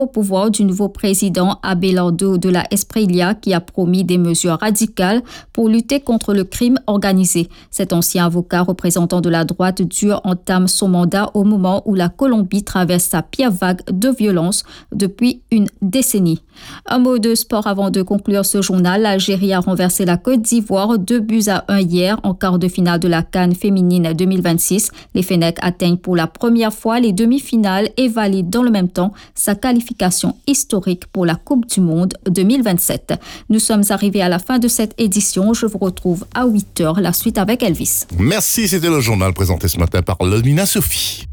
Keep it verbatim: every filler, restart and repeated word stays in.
au pouvoir du nouveau président Abelardo de la Espriella qui a promis des mesures radicales pour lutter contre le crime organisé. Cet ancien avocat représentant de la droite dure entame son mandat au moment où la Colombie traverse sa pire vague de violence depuis une décennie. Un mot de sport avant de conclure ce journal. L'Algérie a renversé la Côte d'Ivoire deux buts à un hier en quart de finale de la CAN féminine deux mille vingt-six. Les Fennecs atteignent pour la première fois les demi-finales et valident dans le même temps sa qualification historique pour la Coupe du Monde deux mille vingt-sept. Nous sommes arrivés à la fin de cette édition. Je vous retrouve à huit heures. La suite avec Elvis. Merci, c'était le journal présenté ce matin par Lomina Sophie.